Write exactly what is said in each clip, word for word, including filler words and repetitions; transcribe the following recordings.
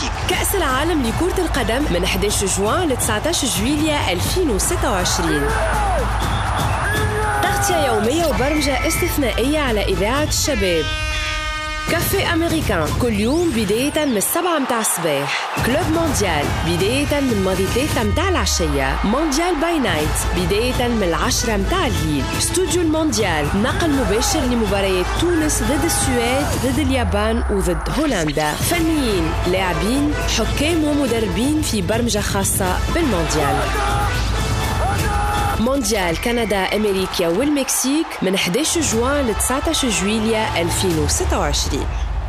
المكسيك. كأس العالم لكرة القدم من أحد عشر جوان ل تسعة عشر جويلية ألفين وستة وعشرين. تغطية يومية وبرمجة استثنائية على إذاعة الشباب. كافيه أمريكان كل يوم بداية من السبعة متاع الصباح. كلوب مونديال بداية من ماضي ثلاثة متاع العشية. مونديال باي نايت بداية من العشرة متاع الليل. استوديو المونديال نقل مباشر لمباريات تونس ضد السويد ضد اليابان وضد هولندا. فنيين، لاعبين، حكام ومدربين في برمجة خاصة بالمونديال. مونديال كندا، أمريكا والمكسيك من أحد عشر جوان ل تسعة عشر جويلية ألفين وستة وعشرين.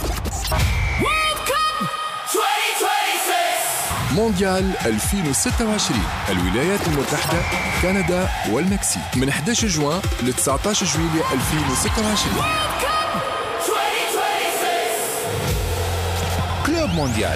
مونديال ألفين وستة وعشرين، الولايات المتحدة، كندا والمكسيك من أحد عشر جوان ل تسعة عشر جويلية ألفين وستة وعشرين. كلوب مونديال.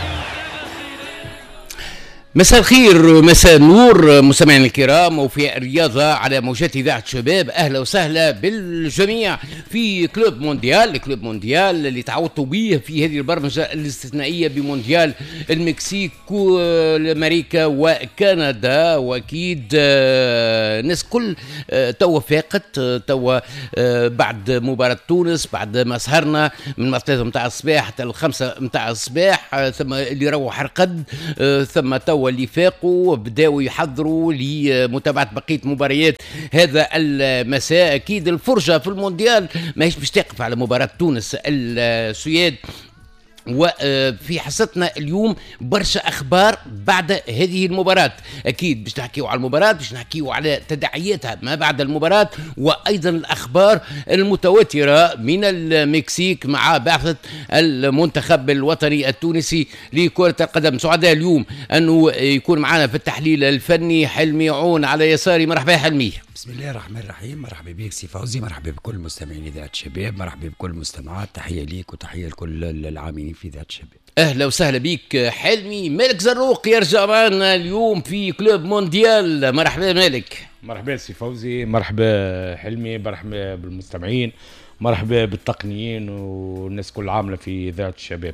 مساء الخير، مساء النور مستمعينا الكرام، وفي الرياضة على موجات إذاعة شباب. أهلا وسهلا بالجميع في كلوب مونديال. كلوب مونديال اللي تعودتوا به في هذه البرمجة الاستثنائية بمونديال المكسيك وأمريكا وكندا. وأكيد الناس كل توا فاقت توا بعد مباراة تونس، بعد ما سهرنا من الثلاثة متاع الصباح حتى الخمسة متاع الصباح، ثم اللي روح رقد، ثم توا واللي فاقوا بداوا يحضروا لمتابعة بقية مباريات هذا المساء. أكيد الفرجة في المونديال ماهيش باش تقف على مباراة تونس السويد، وفي حصتنا اليوم برشا أخبار بعد هذه المباراة. أكيد باش نحكيو على المباراة، باش نحكيو على تداعياتها ما بعد المباراة، وأيضا الأخبار المتواترة من المكسيك مع بعثة المنتخب الوطني التونسي لكرة القدم. سعداء اليوم أنه يكون معنا في التحليل الفني حلمي عون على يساري. مرحبا يا حلمي. بسم الله الرحمن الرحيم. مرحبا بك سي فوزي، مرحبا بكل مستمعين إذاعة الشباب، مرحبا بكل المستمعات. تحية ليك وتحية لكل العاملين في إذاعة الشباب. أهلا وسهلا بك حلمي. مالك زروق يرجع معنا اليوم في كلوب مونديال. مرحبا مالك. مرحبا سي فوزي، مرحبا حلمي، مرحبا بالمستمعين، مرحبا بالتقنيين والناس كل عاملة في إذاعة الشباب.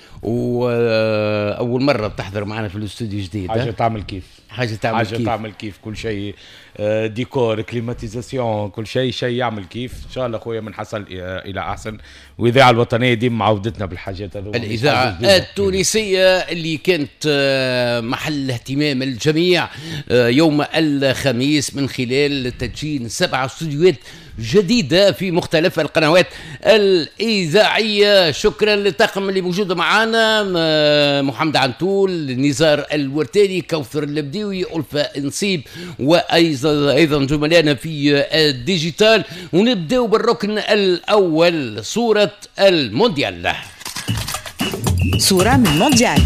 وأول مرة بتحضر معنا في الاستوديو جديد. حاجة تعمل كيف حاجة تعمل حاجة كيف تعمل كيف كل شيء، ديكور، كليماتيزاسيون، كل شيء شيء يعمل كيف. إن شاء الله أخويا من حصل إلى أحسن. وإذاعة الوطنية دي معودتنا بالحاجات هذو. الإذاعة التونسية اللي كانت محل اهتمام الجميع يوم الخميس من خلال تدشين سبع استوديوهات جديدة في مختلف القنوات الإذاعية. شكرا للطاقم اللي موجود معنا، محمد عنتول، نزار الورتاني، كوثر البديوي، ألفا نصيب، وأيضا أيضا زملائنا في الديجيتال. ونبدأ بالركن الأول، صورة المونديال. صورة من المونديال.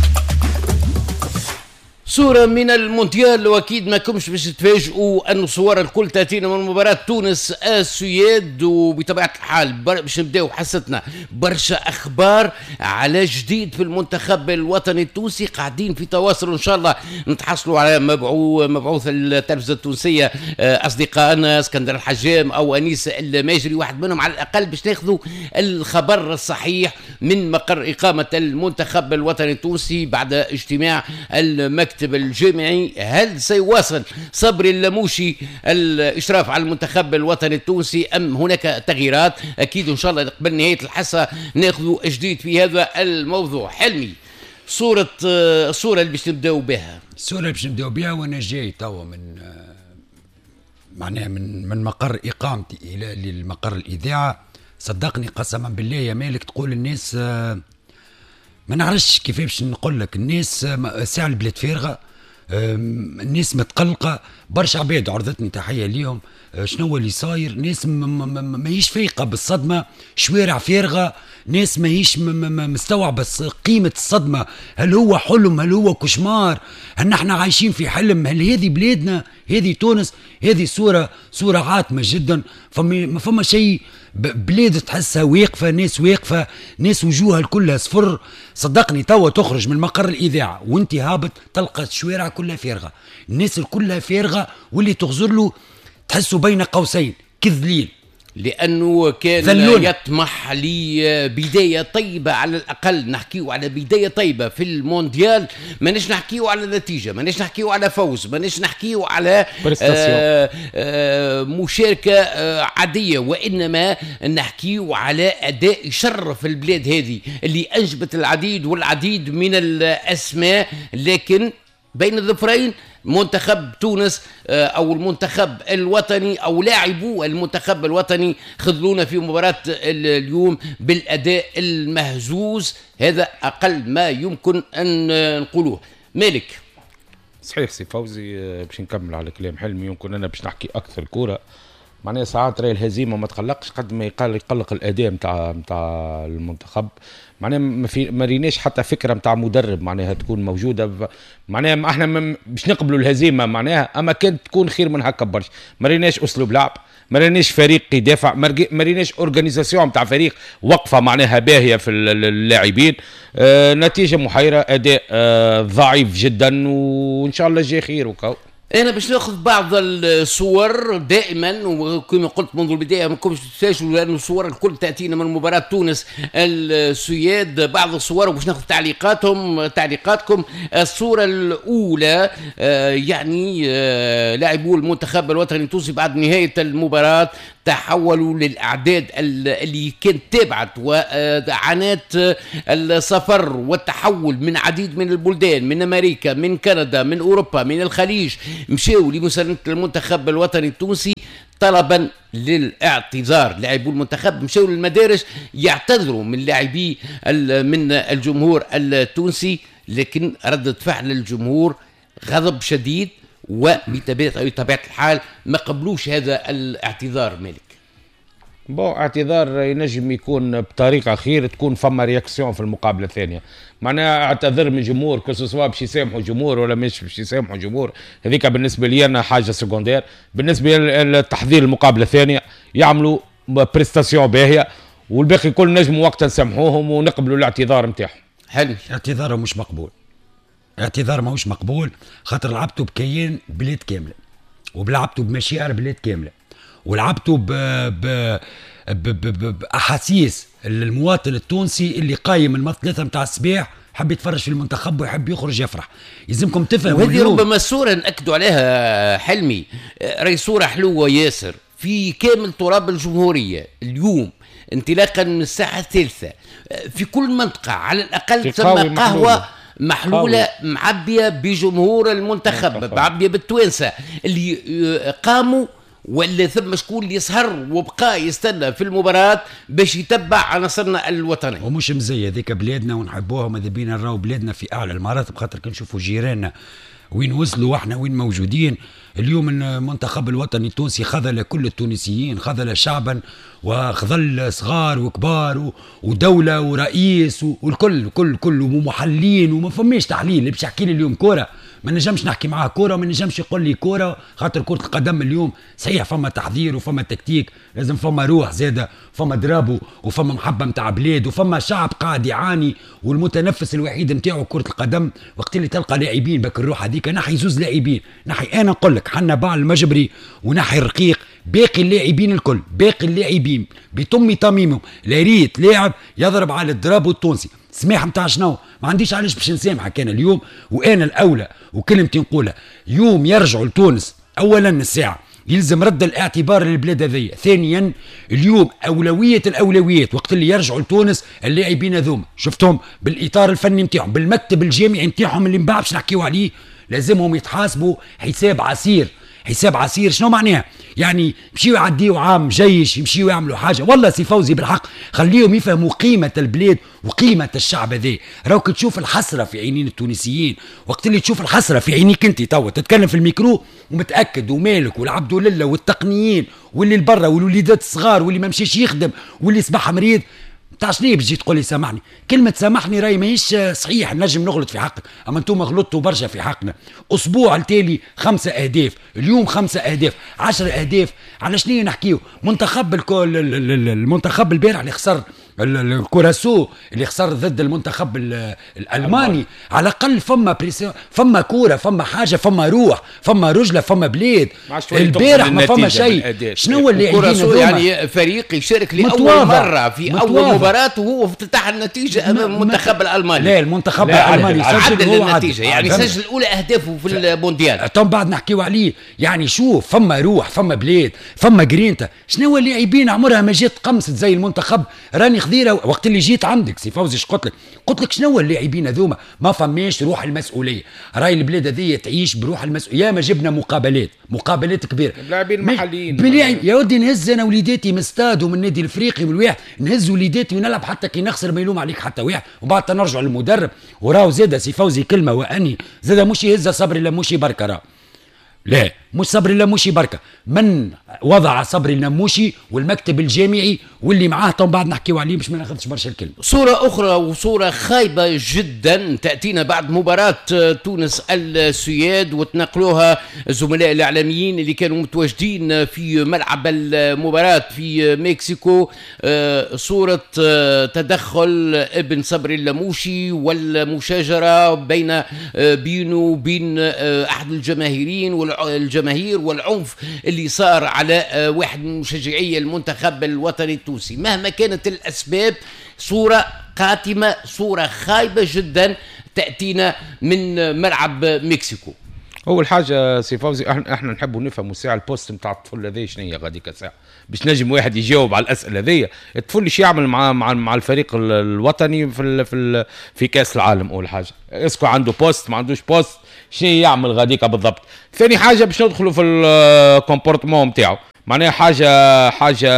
صورة من المونديال، واكيد ما كمش باش تتفاجئوا انه صور الكل تاتينا من مباراة تونس السويد. وبطبيعة الحال باش نبداو حصتنا برشا اخبار على جديد في المنتخب الوطني التونسي. قاعدين في تواصل ان شاء الله نتحصلوا على مبعوث مبعوث التلفزة التونسية اصدقائنا اسكندر الحجام او انيس الماجري، واحد منهم على الاقل، باش ناخذوا الخبر الصحيح من مقر اقامة المنتخب الوطني التونسي بعد اجتماع المكتب الجامعي. هل سيواصل صبري اللموشي الإشراف على المنتخب الوطني التونسي أم هناك تغييرات؟ أكيد إن شاء الله قبل نهاية الحصة ناخذ جديد في هذا الموضوع. حلمي، صورة الصورة اللي باش نبداو بها. الصورة اللي باش نبداو بها وأنا جاي توا من معناها من من مقر إقامتي إلى للمقر الإذاعة. صدقني قسما بالله يا مالك، تقول الناس ما نعرفش كيف باش نقول لك. الناس ساعة البلاد فارغة، الناس متقلقة، برشا عباد عرضتني تحية ليهم. شنو اللي صاير؟ ناس ماهيش فايقة بالصدمة، شوارع فارغة، ناس ماهيش مستوعبة قيمة الصدمة. هل هو حلم؟ هل هو كشمار؟ هل نحن عايشين في حلم؟ هل هذه بلادنا؟ هذه تونس؟ هذه صورة صورة عاتمة جدا. فما فما شيء، بلاد تحسها واقفة، ناس واقفة، ناس وجوهها كلها صفر. صدقني توا تخرج من مقر الإذاعة وانت هابط تلقى الشوارع كلها فارغة، الناس كلها فارغة، واللي تغزر له تحسه بين قوسين كذليل. لأنه كان ذلون. يطمح لبداية طيبة على الأقل. نحكيو على بداية طيبة في المونديال، مانيش نحكيو على نتيجة، مانيش نحكيو على فوز، مانيش نحكيو على آآ آآ مشاركة آآ عادية، وإنما نحكيو على أداء يشرف البلاد هذه اللي أنجبت العديد والعديد من الأسماء. لكن بين الظفرين منتخب تونس او المنتخب الوطني او لاعبو المنتخب الوطني خذلونا في مباراة اليوم بالاداء المهزوز. هذا اقل ما يمكن ان نقولوه. مالك. صحيح سي فوزي، باش نكمل على كلام حلمي. يمكن انا باش نحكي اكثر كوره. معناها ساعات راهي الهزيمه ما تقلقش قد ما يقلق الاداء نتاع نتاع المنتخب. معناها ما في ما ريناش حتى فكره نتاع مدرب معناها تكون موجوده. معناها احنا باش نقبلوا الهزيمه معناها، اما كانت تكون خير من هكا برشا. ما ريناش اسلوب لعب، ما ريناش فريق يدافع، ما ريناش اورغانيزاسيون نتاع فريق واقفه معناها باهيه في اللاعبين. آه نتيجه محيره، اداء آه ضعيف جدا، وان شاء الله جاي خير وكو. أنا باش ناخذ بعض الصور دائما، وكما قلت منذ البداية ما كنتش تفاجئوا لأن الصور الكل تأتينا من مباراة تونس السويد. بعض الصور وباش ناخذ تعليقاتهم تعليقاتكم. الصورة الأولى آه يعني آه لاعبو المنتخب الوطني التونسي بعد نهاية المباراة تحولوا للأعداد اللي كانت تابعت وعانت السفر والتحول من عديد من البلدان، من أمريكا، من كندا، من أوروبا، من الخليج، مشاو لمساندة المنتخب الوطني التونسي طلبا للاعتذار. لاعبو المنتخب مشاو للمدارج يعتذروا من لاعبي من الجمهور التونسي، لكن ردة فعل الجمهور غضب شديد، وبطبيعة الحال ما قبلوش هذا الاعتذار. مالك. بون اعتذار ينجم يكون بطريقه خير، تكون فما رياكسيون في المقابله الثانيه. معناها اعتذر من جمهور كسوا باش يسامحوا جمهور ولا مش باش يسامحوا جمهور، هذيك بالنسبه لي انا حاجه سكوندير. بالنسبه للتحضير المقابله الثانيه يعملوا بريستاسيون باهيه، والباقي كل نجم وقتها نسامحوهم ونقبلوا الاعتذار نتاعهم. حلو. اعتذاره مش مقبول، اعتذار ماهوش مقبول، خاطر لعبتوا بكيان بلاد كامله، وبلعبتوا بمشاعر بلاد كامله، ولعبتوا ب ب باحاسيس المواطن التونسي اللي قايم من ثلاثة متاع الصباح حب يتفرج في المنتخب ويحب يخرج يفرح. يلزمكم تفهموا. وهذه ربما صوره ناكدوا عليها حلمي، راهي صوره حلوه ياسر في كامل تراب الجمهوريه اليوم، انطلاقا من الساعه الثالثه في كل منطقه على الاقل ثم قهوه محلولة معبية بجمهور المنتخب، معبية بالتوانسة اللي قاموا، ولا ثم شكون اللي يسهر وبقى يستنى في المباراة باش يتبع عناصرنا الوطني. ومش مزية ذيك بلادنا ونحبوها، ماذا بينا نراو بلادنا في أعلى المراتب، خاطر كنشوفوا جيراننا وين وصلوا واحنا وين موجودين. اليوم المنتخب الوطني التونسي خذل كل التونسيين، خذل شعبا وخذل صغار وكبار ودولة ورئيس والكل كل كل ومحلين، وما فماش تحليل. اللي باش يحكي لي اليوم كورة ما نجمش نحكي معاه كورة، وما نجمش يقول لي كورة، خاطر كرة القدم اليوم صحيح فما تحضير وفما تكتيك، لازم فما روح زادة، فما درابو وفما محبة متاع بلاد، وفما شعب قاعد يعاني، والمتنفس الوحيد نتاعو كرة القدم. وقت اللي تلقى لاعبين بك الروح هذيك، نحي زوز لاعبين، نحي انا نقول لك حنا باع المجبري ونحي الرقيق، باقي اللاعبين الكل، باقي اللاعبين بتمي تميمهم، لا ريت لاعب يضرب على الدرابو التونسي. سماح متاع شنو؟ ما عنديش علاش باش نسامحك انا اليوم، وانا الاولى وكلمتي نقولها. يوم يرجعوا لتونس، اولا الساعه يلزم رد الاعتبار للبلاد هذيا، ثانيا اليوم اولويه الاولويات وقت اللي يرجعوا لتونس اللاعبين هذوما شفتهم بالاطار الفني نتاعهم، بالمكتب الجامعي نتاعهم اللي من بعد باش نحكيو عليه، لازمهم يتحاسبوا حساب عسير. حساب عسير شنو معناها؟ يعني يمشيو يعديوا عام جيش، يمشيو يعملوا حاجه. والله سي فوزي بالحق خليهم يفهموا قيمه البلاد وقيمه الشعب هذا. راك تشوف الحسره في عينين التونسيين، وقت اللي تشوف الحسره في عينيك انت توا تتكلم في الميكرو ومتاكد، ومالك والعبد لله والتقنيين واللي البرا والوليدات الصغار واللي ما مشيش يخدم واللي صباح مريض، تعرف ليه بتجي تقول لي سامحني؟ كلمة سامحني راهي ماهيش صحيح، نجم نغلط في حقك، أما أنتم غلطتوا برشا في حقنا. أسبوع التالي خمسة أهداف، اليوم خمسة أهداف، عشر أهداف، على شنو نحكيو؟ منتخب الكل المنتخب البارح اللي خسر الكوراسو اللي خسر ضد المنتخب الالماني، على الاقل فما بريسيون، فما كوره، فما حاجه، فما روح، فما رجله، فما بلاد. البارح ما فما شيء. شنو اللي الكوراسو يعني فريق يشارك لاول مره في متواضع. اول مباراه وهو افتتح النتيجه امام المنتخب الالماني. لا المنتخب الالماني سجل هو النتيجه، يعني سجل اولى اهدافه في المونديال. تو بعد نحكيو عليه. يعني شوف فما روح، فما بلاد، فما جرينتا. شنو اللاعبين عمرها ما جات قمصت زي المنتخب. راني خضيره وقت اللي جيت عندك سي فوزي قلت لك قلت لك شنو اللاعبين هذوما ما فماش روح المسؤوليه. راي البلاد هذه تعيش بروح المسؤوليه. يا ما جبنا مقابلات مقابلات كبيره لاعبين محليين بلاعب. يا ودي نهز انا وليداتي من استاد ومن النادي الافريقي من الواحد، نهز وليداتي ونلعب حتى كي نخسر ما يلوم عليك حتى واحد، وبعد نرجع للمدرب. وراو زاد سي فوزي كلمه واني زاد مش يهز صبري لموشي بركه راه لا مش صبري اللموشي بركة، من وضع صبري اللموشي والمكتب الجامعي واللي معاه تو بعد نحكيو عليه باش ما ناخذش برشا الكلمة. صورة أخرى وصورة خايبة جدا تأتينا بعد مباراة تونس السويد وتنقلوها الزملاء الإعلاميين اللي كانوا متواجدين في ملعب المباراة في مكسيكو. صورة تدخل ابن صبري اللموشي والمشاجرة بين بينه وبين أحد الجماهيرين والجماهير والعنف اللي صار على واحد من مشجعي المنتخب الوطني التونسي. مهما كانت الأسباب صورة قاتمة، صورة خايبة جدا تأتينا من ملعب مكسيكو. اول حاجه سي فوزي احنا احنا نحبوا نفهموا ساعه البوست نتاع الطفل هذا شنو هي غاديك ساعه باش نجم واحد يجاوب على الاسئله هذيا. الطفل ايش يعمل مع مع مع الفريق الوطني في ال في ال في كاس العالم؟ اول حاجه اسكو عنده بوست ما عندوش بوست شنو يعمل غاديك بالضبط. ثاني حاجه باش ندخلوا في الكومبورتمون نتاعو، معناها حاجه حاجه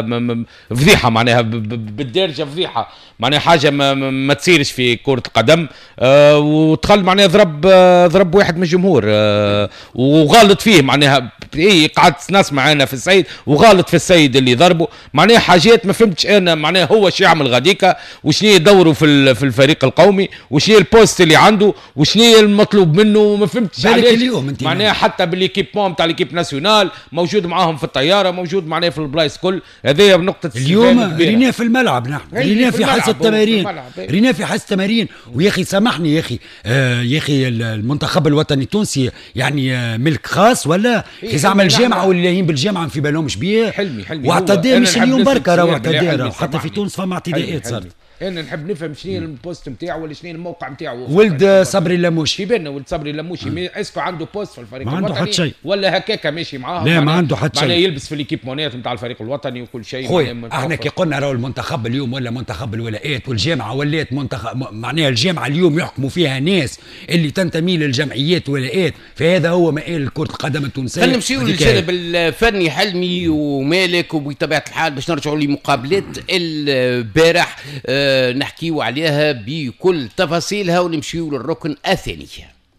فضيحه، معناها بالدارجه فضيحه، معناها حاجه ما, ما تصيرش في كره القدم. أه وتخل معناها ضرب أه ضرب واحد من الجمهور أه وغالط فيه، معناها ايه قعدت نسمع انا في السيد وغالط في السيد اللي ضربه. معناها حاجات ما فهمتش انا معناها هو شو يعمل غاديكا وشنو يدوروا في في الفريق القومي وشنو البوست اللي عنده وشنو المطلوب منه. ما فهمتش اليوم معناها حتى بالايكيبمون تاع ليكيب ناسيونال موجود معاهم في الطياره، موجود معناها في البلايص كل هذه نقطه اليوم. رينا في الملعب نحن رينا في حصه التمارين رينا في حصه التمارين. ويا اخي سامحني يا اخي آه يا اخي المنتخب الوطني التونسي يعني آه ملك خاص ولا زعما الجامعه واللي لاهين بالجامعه في بالهمش بيه. حلمي حلمي واعتداء مش اليوم بركه راه اعتداء حتى في تونس فما اعتداءات صارت. انا نحب نفهم شنو البوست نتاعو ولا شنو الموقع نتاعو. ولد صبري اللموشي يبان ولد صبري اللموشي اسكو عنده بوست في الفريق الوطني؟ ما عنده حتى شيء ولا هكاكا ماشي معاه؟ لا ما عنده حتى شيء، معناه يلبس في الايكيبمونات نتاع الفريق الوطني وكل شيء. خويا احنا كي قلنا راهو المنتخب اليوم ولا منتخب الولايات والجامعه ولات منتخب، معناها الجامعه اليوم يحكموا فيها ناس اللي تنتمي للجمعيات ولايات، فهذا هو مآل كره القدم التونسيه. خلينا نمشيو للجانب الفني حلمي ومالك، وبطبيعه الحال باش نرجعوا لمقابلات البارح أه نحكيو عليها بكل تفاصيلها ونمشيو للركن الثاني.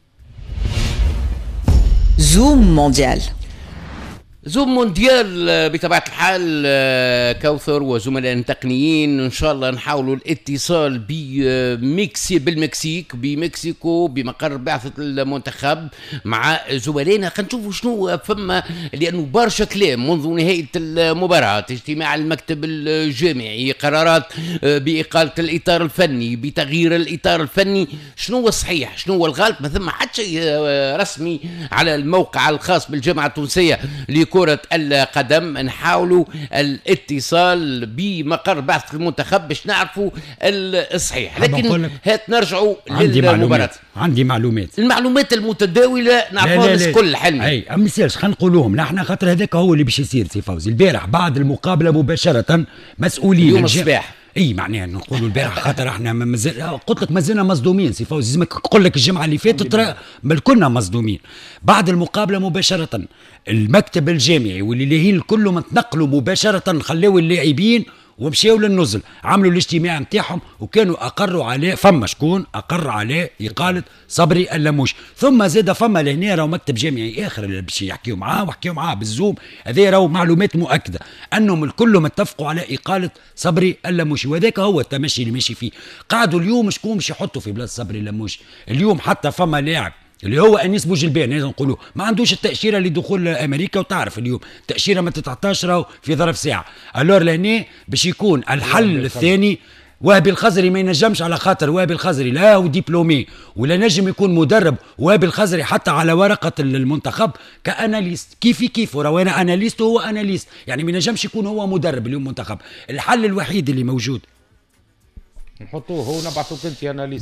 زوم مونديال. زوم مونديال بطبيعة الحال كوثر وزملائنا التقنيين إن شاء الله نحاولوا الاتصال بمكسي بالمكسيك بمكسيكو بمقر بعثة المنتخب مع زملائنا. خلينا نشوفوا شنو فما، لأنه برشا كلام منذ نهاية المباراة، اجتماع المكتب الجامعي، قرارات بإقالة الإطار الفني، بتغيير الإطار الفني. شنو هو الصحيح شنو هو الغلط؟ ما ثم حتى شيء رسمي على الموقع الخاص بالجامعة التونسية لكرة القدم. نحاولوا الاتصال بمقر بعثة المنتخب باش نعرفوا الصحيح، لكن هات نرجعوا للمباراة. عندي معلومات المعلومات المتداولة نعرفوها الناس الكل. حلمي اي ما يصيرش خلينا نقولوهم نحن خاطر هذاك هو اللي باش يصير سي فوزي. البارح بعد المقابلة مباشرة مسؤولين اليوم الصباح اي معناها نقولوا البارح خاطر احنا مازال قلت لك مازلنا مصدومين سي فوزي، لازمك نقول لك الجمعه اللي فاتت بل كنا مصدومين. بعد المقابله مباشره المكتب الجامعي واللي لاهين كلهم تنقلوا مباشره، خلاو اللاعبين ومشاو للنزل، عملوا الاجتماع نتاعهم وكانوا اقروا عليه. فما شكون اقر عليه اقاله صبري اللموش، ثم زاد فما لهنا راهو مكتب جامعي اخر اللي باش يحكيوا معاه وحكيوا معاه بالزوم. هذه راهو معلومات مؤكده انهم الكل اتفقوا على اقاله صبري اللموشي، وذاك هو التمشي اللي ماشي فيه. قعدوا اليوم شكون باش يحطوا في بلاصه صبري اللموشي؟ اليوم حتى فما لاعب اللي هو انيس بوجلبان لازم نقولوا ما عندوش التاشيره لدخول امريكا، وتعرف اليوم التاشيره ما تتعطاش راهو في ظرف ساعه. الور لهنا باش يكون الحل الثاني وهبي الخزري ما ينجمش، على خاطر وهبي الخزري لا هو دبلومي ولا نجم يكون مدرب، وهبي الخزري حتى على ورقه المنتخب كاناليست كيفي كيف، وراه انا اناليست وهو اناليست، يعني ما ينجمش يكون هو مدرب اليوم منتخب. الحل الوحيد اللي موجود نحطوه هو نبعثوك انت اناليست.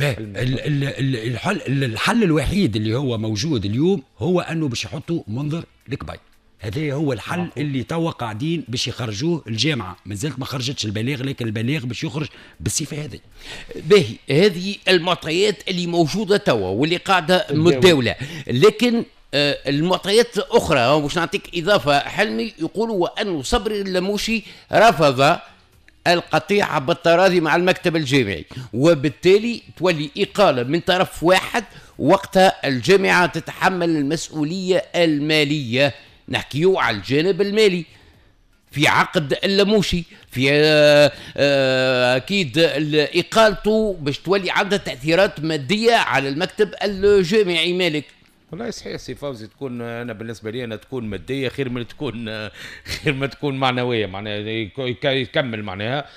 الحل الحل الوحيد اللي هو موجود اليوم هو انه باش يحطوا منظر الكباي. هذا هو الحل معقول. اللي توا قاعدين باش يخرجوه الجامعه، مازالت ما خرجتش البلاغ، لكن البلاغ باش يخرج بالصفه هذه. باهي هذه المعطيات اللي موجوده توا واللي قاعده متداوله، لكن آه المعطيات اخرى باش نعطيك اضافه. حلمي يقولوا وانه صبري اللموشي رفض القطيعة بالتراضي مع المكتب الجامعي، وبالتالي تولي إقالة من طرف واحد، وقتها الجامعة تتحمل المسؤولية المالية. نحكيو على الجانب المالي في عقد اللموشي، في آه آه أكيد إقالته باش تولي عندها تأثيرات مادية على المكتب الجامعي. مالك والله صحيح سي فوزي، تكون انا بالنسبه لي انا تكون ماديه خير من تكون خير ما تكون معنويه، معناها يكمل معناها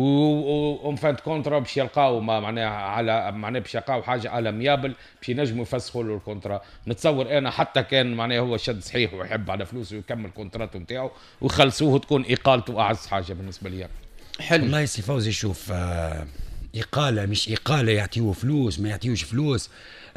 وون فانت كونترا باش يلقاو معناها على معناها باش يلقاو حاجه على ميابل باش ينجموا يفسخوا له الكونترا. نتصور انا حتى كان معناها هو شد صحيح ويحب على فلوسه ويكمل كونتراته نتاعو ويخلصوه، تكون اقالته اعز حاجه بالنسبه لي. حلو والله سي فوزي. شوف آه اقاله مش اقاله، يعطيوه فلوس ما يعطيوش فلوس،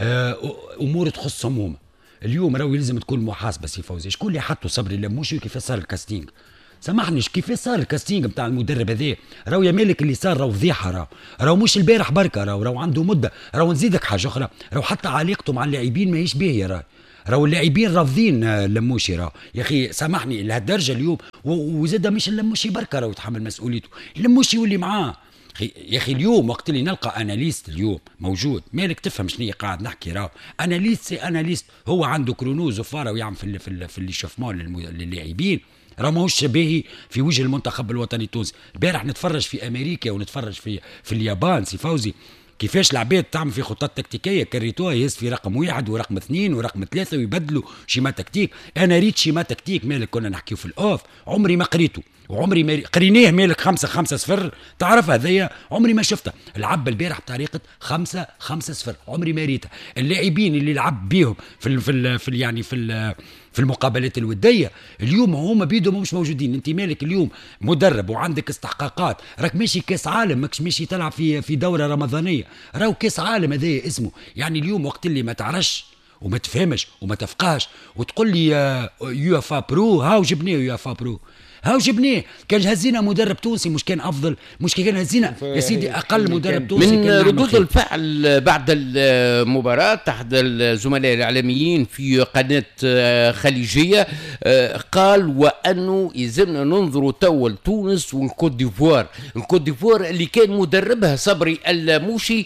امور تخصهم هما. اليوم راهو يلزم تكون محاسبه سي فوزي. شكون اللي حطوا صبري اللموشي وكيف صار الكاستينغ؟ سامحني كيف صار الكاستينغ نتاع المدرب هذا؟ راهو يا مالك اللي صار راهو فضيحه، راهو راهو مش البارح بركه، راهو راهو عنده مده. راهو نزيدك حاجه اخرى، راهو حتى علاقته مع اللاعبين ماهيش باهيه، راهو راهو اللاعبين رافضين اللموشي. راهو يا اخي سامحني لهالدرجه اليوم، وزاد مش اللموشي بركه راهو يتحمل مسؤوليته، اللموشي واللي معاه. يا اخي اليوم وقت اللي نلقى اناليست اليوم موجود، مالك تفهم شنو قاعد نحكي. راهو اناليست سي اناليست، هو عنده كرونوز وفاره ويعمل في في في الشفمون للاعبين، راه ماهوش باهي في وجه المنتخب الوطني التونسي. البارح نتفرج في امريكا ونتفرج في في اليابان سي فوزي كيفاش العباد تعمل في خطط تكتيكيه، كريتوها يهز في رقم واحد ورقم اثنين ورقم ثلاثه ويبدلوا شيما تكتيك. انا ريت شيما تكتيك مالك كنا نحكيو في الاوف، عمري ما قريته وعمري ما قريناه مالك خمسة خمسة صفر، تعرف هذايا عمري ما شفتها. العب البارح بطريقة خمسة خمسة صفر عمري ما ريتها. اللاعبين اللي لعب بيهم في ال في ال في ال يعني في ال في المقابلات الودية اليوم هما بيدهم مش موجودين. انت مالك اليوم مدرب وعندك استحقاقات، راك ماشي كاس عالم، ماكش ماشي تلعب في في دورة رمضانية، راهو كاس عالم هذايا اسمه. يعني اليوم وقت اللي ما تعرفش وما تفهمش وما تفقهش وتقول لي يو اف برو، هاو جبناه يو اف برو، هاو جبناه. كان هزينا مدرب تونسي مش كان افضل، مش كان هزينا يا سيدي اقل مدرب تونسي. من ردود الفعل بعد المباراه تحت الزملاء الاعلاميين في قناه خليجيه قال وانه يلزمنا ننظروا توا لتونس والكوت ديفوار. الكوت ديفوار اللي كان مدربها صبري اللموشي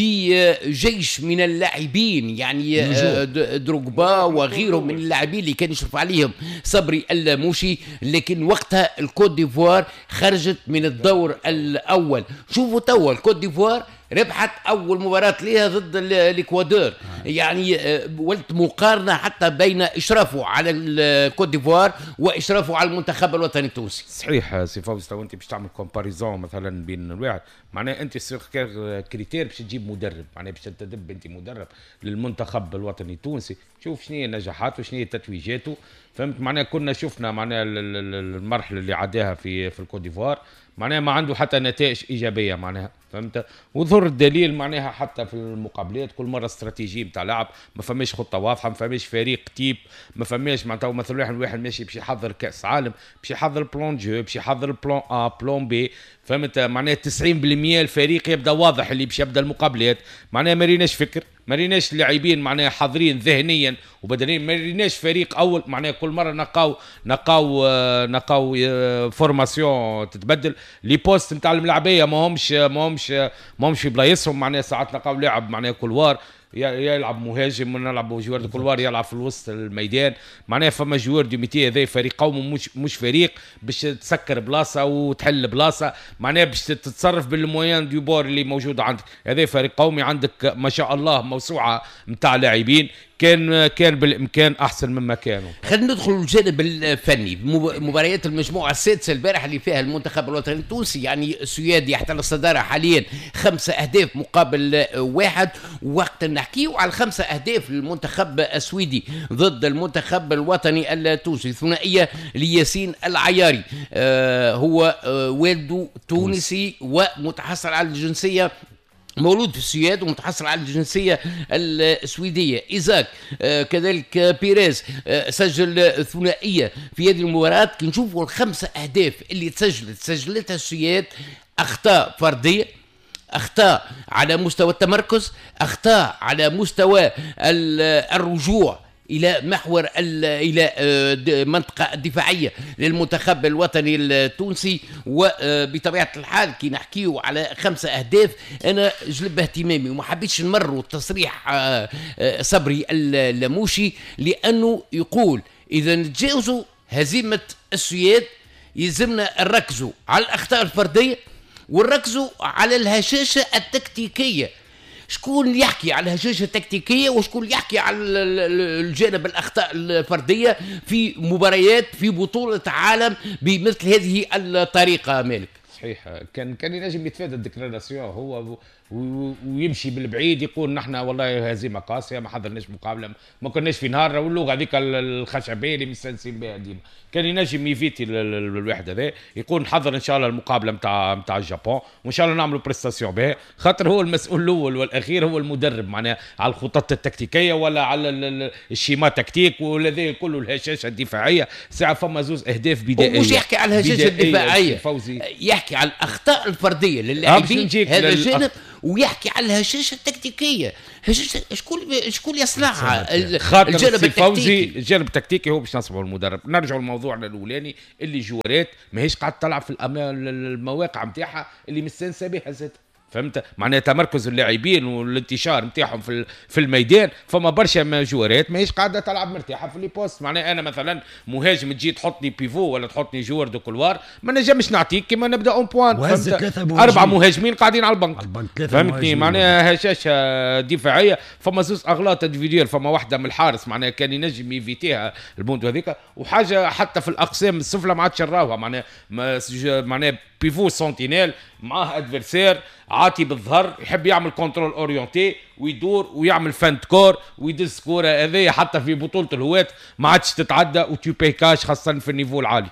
بجيش من اللاعبين، يعني دروغبا وغيرهم من اللاعبين اللي كان يشرف عليهم صبري اللموشي، لكن وقتها الكوت ديفوار خرجت من الدور الاول. شوفوا توا الكوت ديفوار ربحت اول مباراه ليها ضد الاكوادور، يعني ولت مقارنه حتى بين اشرافه على الكوت ديفوار واشرافه على المنتخب الوطني التونسي. صحيح سي فوز، لو انت باش تعمل كومباريزون مثلا بين الواحد، معناها انت كريتير باش تجيب مدرب، معناها باش تدب انت مدرب للمنتخب الوطني التونسي، شوف شنو هي نجاحاته وشنو هي تتويجاته، فهمت؟ معناها كنا شفنا معناها المرحله اللي عداها في في الكوت ديفوار، معناها ما عنده حتى نتائج ايجابيه معناها، فهمت؟ وظهر الدليل معناها حتى في المقابلات كل مره استراتيجيه نتاع لعب، ما فماش خطه واضحه، ما فماش فريق تيب، ما فماش معناتها مثلا واحد واحد ماشي باش يحضر كاس عالم، باش يحضر بلان جو، باش يحضر بلان ا بلان بي، فهمت؟ معناها تسعين بالمئة الفريق يبدا واضح اللي باش يبدا المقابلات، معناها ما ريناش فكر، ما ريناش اللاعبين معناها حاضرين ذهنيا وبدنيا، ما ريناش فريق اول، معناها كل مره نلقاو نلقاو نلقاو فورماسيون تتبدل، لي بوست نتاع الملاعبيه ما همش ما همش ما همش في بلايصهم، معناها ساعات نلقاو لاعب معناها كولوار يلعب مهاجم ونلعب جوار دو كولوار يلعب في الوسط الميدان، معناها فما جوار دو ميتي هذا فريق قومي، مش مش فريق باش تسكر بلاصه وتحل بلاصه، معناها باش تتصرف بالمويان دو بور اللي موجود عندك، هذا فريق قومي عندك ما شاء الله موسوعه نتاع لاعبين كان كان بالامكان احسن مما كانوا. خلينا ندخل الجانب الفني. مباريات المجموعه السادسه البارح اللي فيها المنتخب الوطني التونسي، يعني السويد يحتل الصداره حاليا خمسه اهداف مقابل واحد، وقت نحكيو على الخمسه اهداف للمنتخب السويدي ضد المنتخب الوطني التونسي، ثنائيه لياسين العياري. آه هو آه والده تونسي ومتحصل على الجنسيه، مولود في السويد ومتحصل على الجنسية السويدية. إيزاك آه كذلك بيريز آه سجل ثنائية في هذه المباراة. كي نشوفوا الخمسة أهداف اللي تسجلت سجلتها السويد، أخطاء فردية، أخطاء على مستوى التمركز، أخطاء على مستوى الرجوع الى محور الى منطقه الدفاعيه للمنتخب الوطني التونسي. وبطبيعه الحال كي نحكيو على خمسه اهداف انا جلب اهتمامي وما حبيتش نمروا تصريح صبري اللاموشي، لانه يقول اذا نتجاوزوا هزيمه السويد يلزمنا نركزوا على الاخطاء الفرديه ونركزوا على الهشاشه التكتيكيه. شكون يحكي على الهشاشة التكتيكية وشكون يحكي على الجانب الأخطاء الفردية في مباريات في بطولة عالم بمثل هذه الطريقة؟ مالك صحيح، كان كان ينجم يتفادى الديكلاراسيون هو ويمشي بالبعيد يقول نحن والله هزيمه قاسيه، ما حضرناش مقابله، ما كناش في نهار واللغه هذيك الخشبيه اللي مستانسين بها ديما. كان ينجم يفيتي الواحد هذا يقول نحضر ان شاء الله المقابله نتاع نتاع اليابان وان شاء الله نعملوا بريستاسيون بها، خاطر هو المسؤول الاول والاخير هو المدرب معناها على الخطط التكتيكيه ولا على الشيما تكتيك والذي كله الهشاشه الدفاعيه. ساعه فما زوز اهداف بدائيه، مش يحكي على الهشاشه الدفاعيه، فوزي يحكي على الاخطاء الفرديه للاعبين هذا الجانب، ويحكي على الهشاشه التكتيكيه. هشاشه شكون شكون يصنعها؟ الجانب التكتيكي. الجانب التكتيكي هو باش نصبحوا المدرب. نرجعوا لموضوعنا الاولاني اللي جوارات ماهيش قاعد تلعب في المواقع نتاعها اللي مستانسه بها زاد، فهمت معناها تمركز اللاعبين والانتشار نتاعهم في في الميدان. فما برشا جوارات ماهيش قاعده تلعب مرتاحه في لي بوست. معناها انا مثلا مهاجم تجي تحطني بيفو ولا تحطني جوار دو كولوار ما نجمش نعطيك كما نبدا اون بوان. اربع مهاجمين قاعدين على البنك، فهمتني معناها هشاشه دفاعيه. فما زوز اغلاط انديفيديوال، فما واحده من الحارس معناها كان ينجم يفيتيها البونتو هذيك، وحاجه حتى في الاقسام السفلى ما عادش نراوها معناها معناها بيفو سنتينيل معاه ادفيرسير عاطي بالظهر يحب يعمل كنترول اورينتي ويدور ويعمل فانت كور ويدز كوره. هذه حتى في بطوله الهواة ما عادش تتعدى وتو باي كاش خاصه في النيفو العالي.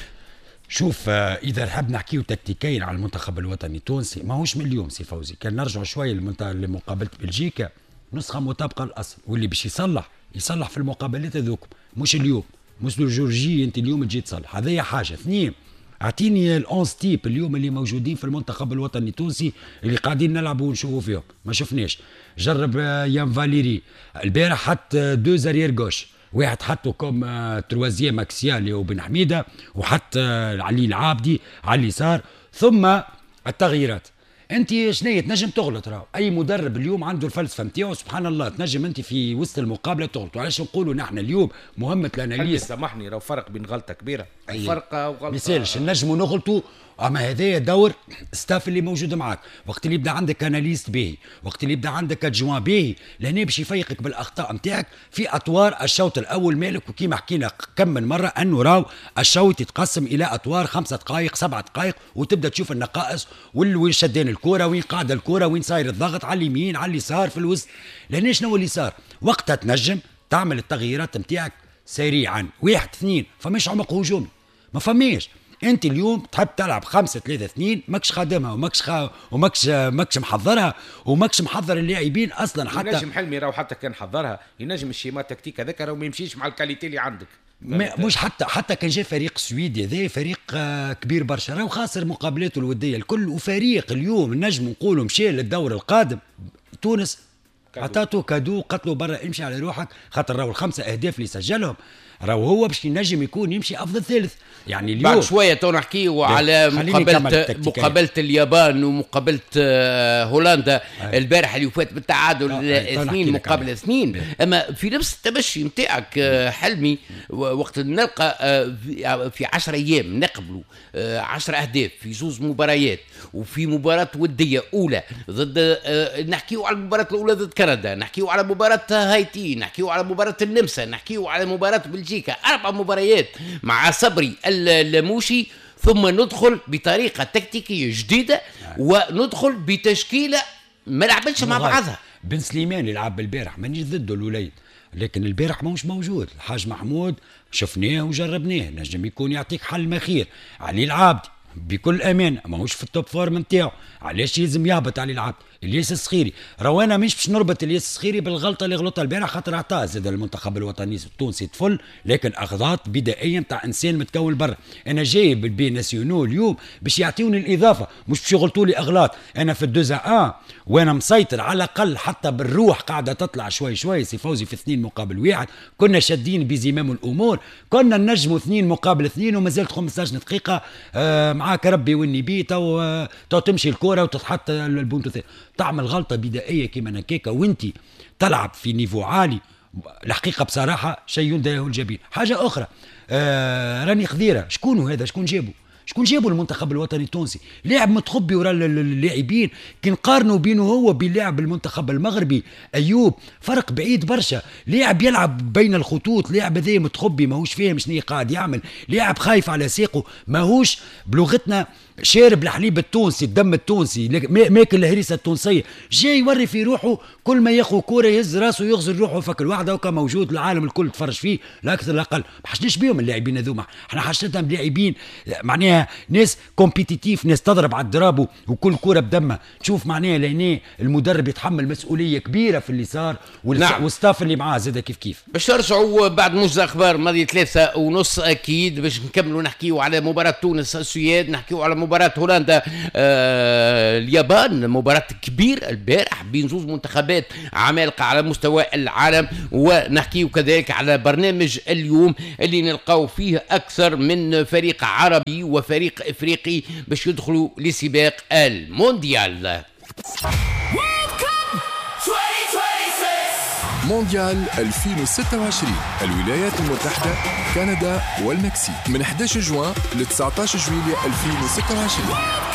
شوف اذا نحب نحكيو تكتيكيا على المنتخب الوطني التونسي ماهوش من اليوم سي فوزي. كان نرجع شويه لمقابله بلجيكا نسخه مطابقه للاصل، واللي باش يصلح يصلح في المقابلات هذوك مش اليوم، مش الجورجي انت اليوم تجي تصلح. هذه حاجه. اثنين، اعطيني الأونس تيب اليوم اللي موجودين في المنتخب الوطني التونسي اللي قاعدين نلعبوا ونشوفوا فيهم. ما شفناش. جرب يان فاليري البارح حط دو زارير جوش، واحد حطه كوم تروازيام اكسيال وبن حميده، وحط علي العابدي على اليسار. ثم التغييرات، انت شنية تنجم تغلط. راهو اي مدرب اليوم عنده الفلسفه نتاعو سبحان الله. تنجم انت في وسط المقابله تغلط. وعلاش نقولوا نحن اليوم مهمه الاناليز؟ سامحني راهو فرق بين غلطه كبيره فرق وغلطه ما يسالش نجموا نغلطوا، اما هذايا دور ستاف اللي موجود معاك. وقت اللي يبدا عندك اناليست باهي، وقت اللي يبدا عندك ادجوان باهي، لهنا باش يفيقك بالاخطاء نتاعك في اطوار الشوط الاول مالك. وكيما حكينا كم من مره انه راو الشوط يتقسم الى اطوار خمسة دقائق سبعة دقائق، وتبدا تشوف النقائص وين شدان الكره، وين قاعده الكره، وين صاير الضغط على اليمين على اليسار في الوسط. لهنا شنو اللي صار؟ وقتها تنجم تعمل التغييرات نتاعك سريعا. واحد اثنين، فماش عمق هجومي، ما فماش. انت اليوم تحب تلعب خمسة ثلاثة اثنين ماكش خادمها وماكش خا... وماكش ماكش محضرها وماكش محضر اللاعبين اصلا. حتى ينجم حلمي راهو حتى كان حضرها ينجم الشيما تكتيك هذاك راهو ما يمشيش مع الكاليتي اللي عندك. مش حتى حتى كان جاء فريق سويدي هذا فريق كبير برشا راهو خاسر مقابلاته الوديه الكل، وفريق اليوم نجم نقولوا مشى للدور القادم. تونس عطاتو كادو قتلوا برا امشي على روحك، خاطر راهو الخمسه اهداف اللي سجلهم راهو هو باش ينجم يكون يمشي افضل ثالث. يعني اليوم بعد شويه تو نحكيو على مقابله مقابله اليابان ومقابله هولندا البارح اللي فات بالتعادل اثنين مقابل اثنين. اما في نفس التمشي نتاعك حلمي وقت نلقى في عشر ايام نقبلوا عشر اهداف في زوز مباريات وفي مباراه وديه اولى ضد نحكيو على المباراه الاولى ضد كندا، نحكيو على مباراه هايتي، نحكيو على مباراه النمسا، نحكيو على مباراه بلجيكا، اربع مباريات مع صبري اللاموشي، ثم ندخل بطريقه تكتيكيه جديده وندخل بتشكيله ما لعبتش مع بعضها. بن سليمان يلعب البارح مانيش ضده الوليد، لكن البارح ماهوش موجود. الحاج محمود شفناه وجربناه، نجم يكون يعطيك حل مخير. علي العابدي بكل امان ماهوش في التوب فورم نتاعو، علاش يلزم يهبط علي العابدي؟ الياس الصخيري روانا مش باش نربط الياس الصخيري بالغلطه اللي غلطها البارح، خاطر عطاه زاد المنتخب الوطني التونسي طفل، لكن اغلاط بدائيه نتاع انسان متكون برا. انا جاي بالبي ناسيونو اليوم باش يعطيوني الاضافه، مش باش يغلطوا لي اغلاط. انا في الدوزا اه وانا مسيطر على الاقل حتى بالروح قاعده تطلع شوي شوي. سي فوزي في اثنين مقابل واحد، كنا شادين بزمام الامور، كنا نجموا اثنين مقابل اثنين وما زالت خمسة عشر دقيقه آه معاك ربي والني بي تو آه تو تمشي الكره وتتحط البونتو. تعمل غلطه بدائيه كيما نكيكا وانت تلعب في نيفو عالي، الحقيقه بصراحه شيء يندى له الجبين. حاجه اخرى آه راني خذيره، شكون هذا؟ شكون جابه؟ شكون جابوا المنتخب الوطني التونسي؟ لاعب متخبي وراء اللاعبين. كي نقارنوا بينه هو بلاعب المنتخب المغربي ايوب فرق بعيد برشا. لاعب يلعب بين الخطوط، لاعب هذا متخبي ماهوش فاهم شنو قاعد يعمل، لاعب خايف على ساقه، ماهوش بلغتنا شارب الحليب التونسي، الدم التونسي، ماكل الهريسه التونسيه. جاي يوري في روحه، كل ما ياخذ كوره يهز راسه ويغزل روحه فكر واحده، وكان موجود العالم الكل تفرج فيه لا اكثر لا اقل. ما حشناش بيهم اللاعبين هذوما، احنا حشناهم لاعبين معناها ناس كومبيتيتيف، ناس تضرب على الضرب وكل كوره بدمها. تشوف معناها لهنا المدرب يتحمل مسؤوليه كبيره في اللي صار، نعم. والستاف اللي معاه زاد كيف كيف. باش نرجعوا بعد موجز اخبار ماضي ثلاثة ونص اكيد باش نكملوا نحكيوا على مباراه تونس السويد، نحكيوا على مباراه هولندا آه اليابان، مباراه كبيره البارح بين زوج منتخبات عمالقه على مستوى العالم. ونحكيوا كذلك على برنامج اليوم اللي نلقاو فيه اكثر من فريق عربي وفريق افريقي باش يدخلوا لسباق المونديال. مونديال ألفين وستة وعشرين، الولايات المتحدة، كندا والمكسيك، من أحد عشر جوان ل تسعة عشر جويلية ألفين وستة وعشرين.